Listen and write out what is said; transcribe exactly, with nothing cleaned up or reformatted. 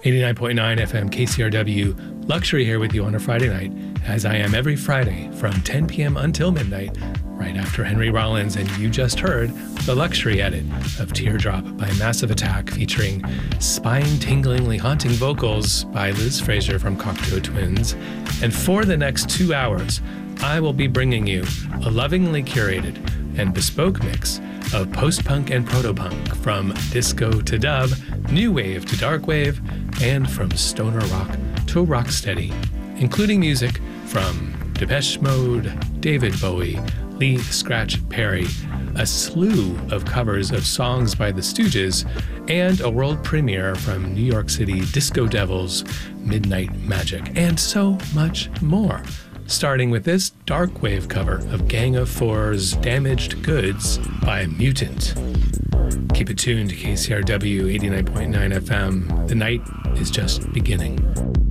eighty-nine point nine F M K C R W, Luxury here with you on a Friday night, as I am every Friday from ten p.m. until midnight, right after Henry Rollins, and you just heard the Luxury edit of Teardrop by Massive Attack, featuring spine-tinglingly haunting vocals by Liz Fraser from Cocteau Twins. And for the next two hours, I will be bringing you a lovingly curated and bespoke mix of post-punk and proto-punk, from disco to dub, new wave to dark wave, and from stoner rock to rocksteady, including music from Depeche Mode, David Bowie, Lee Scratch Perry, a slew of covers of songs by the Stooges, and a world premiere from New York City Disco Devils, Midnight Magic, and so much more. Starting with this dark wave cover of Gang of Four's Damaged Goods by Mutant. Keep it tuned to K C R W eighty-nine point nine F M. The night is just beginning.